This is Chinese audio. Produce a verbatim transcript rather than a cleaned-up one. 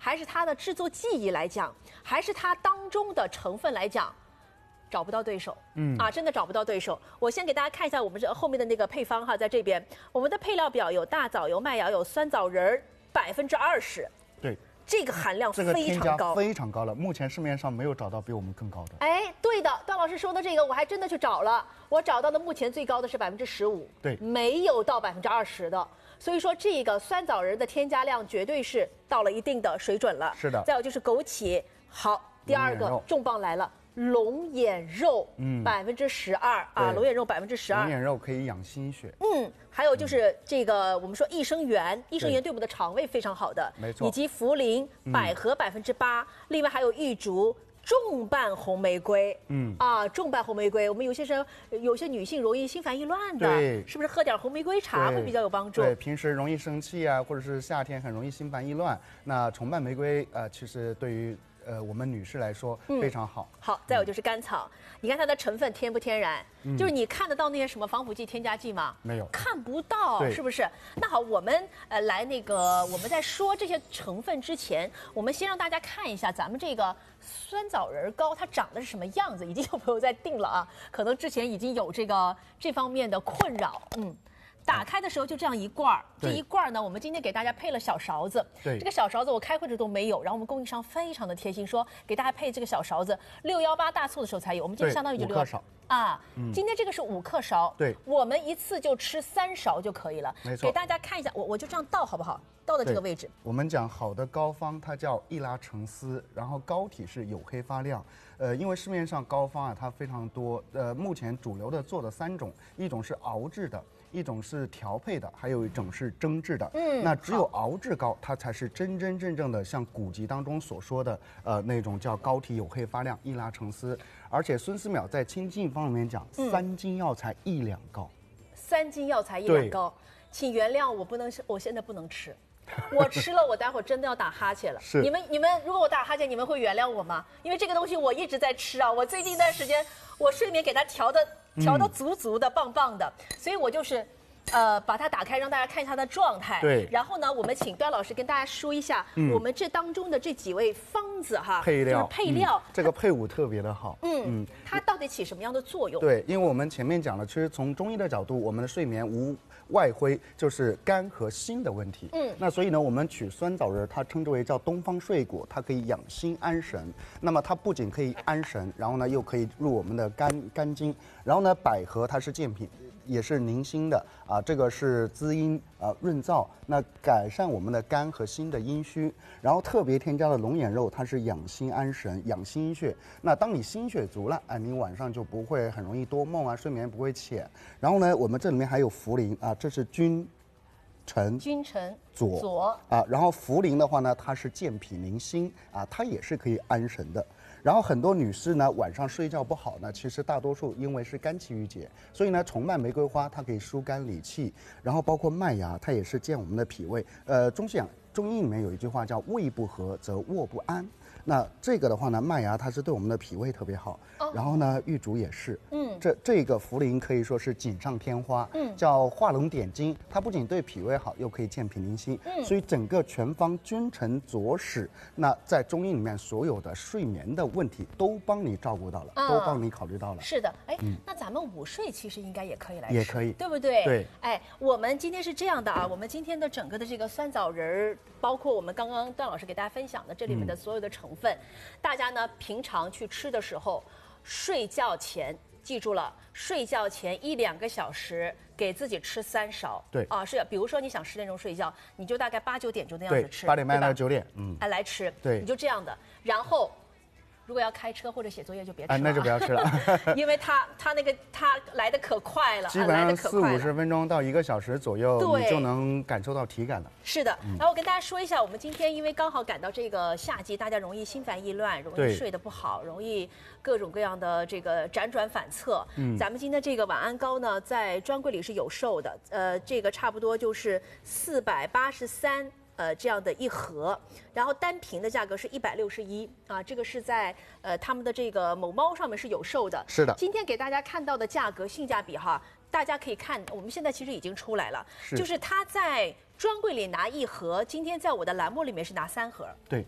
还是它的制作技艺来讲，还是它当中的成分来讲，找不到对手。嗯啊，真的找不到对手。我先给大家看一下我们这后面的那个配方哈，在这边我们的配料表有大枣、有麦芽、有酸枣仁儿，百分之二十。 对。 这个含量这个非添加常高， 非常高了。目前市面上没有找到比我们更高的。 哎，对的，段老师说的这个，我还真的去找了，我找到的目前最高的是百分之十五， 对， 没有到百分之二十的。所以说，这个酸枣仁的添加量绝对是到了一定的水准了。 是的。 再有就是枸杞，好，第二个重磅来了。 龙眼肉，嗯，百分之十二啊，龙眼肉百分之十二。 龙眼肉可以养心血。 嗯，还有就是这个我们说益生元，益生元对我们的肠胃非常好的， 没错。 以及茯苓、百合百分之八，另外还有玉竹。 重瓣红玫瑰，嗯啊，重瓣红玫瑰，我们有些人有些女性容易心烦意乱的， 对， 是不是喝点红玫瑰茶会比较有帮助？ 对，平时容易生气啊，或者是夏天很容易心烦意乱，那重瓣玫瑰呃，其实对于呃我们女士来说非常好。 嗯、好，再有就是甘草，嗯、你看它的成分天不天然？嗯、就是你看得到那些什么防腐剂、添加剂吗？ 没有， 看不到，是不是？那好，我们呃来那个我们在说这些成分之前，我们先让大家看一下咱们这个。 酸枣仁糕它长得是什么样子？已经有朋友在订了啊，可能之前已经有这个这方面的困扰。嗯，打开的时候就这样一罐儿，这一罐儿呢，我们今天给大家配了小勺子。 对， 这个小勺子我开会的都没有，然后我们供应商非常的贴心，说给大家配这个小勺子，六幺八大促的时候才有。我们今天相当于就六克勺啊，嗯、今天这个是五克勺。 对， 我们一次就吃三勺就可以了。 没错， 给大家看一下，我我就这样倒好不好？ 到的这个位置， 我们讲好的膏方，它叫易拉成丝，然后膏体是黝黑发亮。呃，因为市面上膏方啊，它非常多。呃，目前主流的做的三种，一种是熬制的，一种是调配的，还有一种是蒸制的。嗯，那只有熬制膏，它才是真真正正的像古籍当中所说的，呃，那种叫膏体黝黑发亮、易拉成丝。而且孙思邈在清净方里面讲，嗯、三斤药材一两膏。 三斤药材一两膏，请原谅我不能，我现在不能吃。我吃了，我待会儿真的要打哈欠了。 是你们，你们如果我打哈欠，你们会原谅我吗？因为这个东西我一直在吃啊，我最近一段时间我睡眠给它调的调的足足的、棒棒的，所以我就是。 呃，把它打开，让大家看一下它的状态。 对。 然后呢，我们请段老师跟大家说一下，嗯、我们这当中的这几味方子哈， 配料， 就是配料、 嗯，这个配伍特别的好。 嗯嗯，它到底起什么样的作用？ 对，因为我们前面讲了，其实从中医的角度，我们的睡眠无外乎就是肝和心的问题。嗯。那所以呢，我们取酸枣仁，它称之为叫东方睡果，它可以养心安神。那么它不仅可以安神，然后呢又可以入我们的肝肝经。然后呢，百合它是健脾。 也是宁心的啊，这个是滋阴啊润燥，那改善我们的肝和心的阴虚。然后特别添加了龙眼肉，它是养心安神、养心血。那当你心血足了，哎，你晚上就不会很容易多梦啊，睡眠不会浅。然后呢，我们这里面还有茯苓啊，这是君臣君臣佐佐啊，然后茯苓的话呢，它是健脾宁心啊，它也是可以安神的。 然后很多女士呢晚上睡觉不好呢，其实大多数因为是肝气郁结，所以呢重瓣玫瑰花它可以疏肝理气，然后包括麦芽它也是健我们的脾胃。呃，中西养中医里面有一句话叫胃不和则卧不安，那这个的话呢，麦芽它是对我们的脾胃特别好，哦、然后呢玉竹也是，嗯，这这个茯苓可以说是锦上添花，嗯，叫画龙点睛，它不仅对脾胃好，又可以健脾宁心，嗯，所以整个全方君臣佐使，那在中医里面所有的睡眠的问题都帮你照顾到了，嗯、都帮你考虑到了。 是的，哎，嗯、那咱们午睡其实应该也可以来吃， 也可以， 对不对？ 对， 哎，我们今天是这样的啊，我们今天的整个的这个酸枣仁儿，包括我们刚刚段老师给大家分享的这里面的所有的成分，嗯、大家呢平常去吃的时候，睡觉前记住了，睡觉前一两个小时给自己吃三勺。 对啊，是，比如说你想十点钟睡觉，你就大概八九点钟那样子吃， 八点半到九点，嗯， 哎来吃， 对， 你就这样的，然后。如果要开车或者写作业就别吃了， 啊，那就不要吃了， 因为它它那个它来的可快了， 基本上四五十分钟到一个小时左右，你就能感受到体感了。 是的，然后我跟大家说一下，我们今天因为刚好赶到这个夏季，大家容易心烦意乱，容易睡得不好，容易各种各样的这个辗转反侧。嗯，咱们今天这个晚安膏呢，在专柜里是有售的，呃，这个差不多就是四百八十三。呃，这样的一盒，然后单瓶的价格是一百六十一啊，这个是在呃他们的这个某猫上面是有售的。 是的。 今天给大家看到的价格性价比哈，大家可以看，我们现在其实已经出来了，是就是它在专柜里拿一盒，今天在我的栏目里面是拿三盒。 对。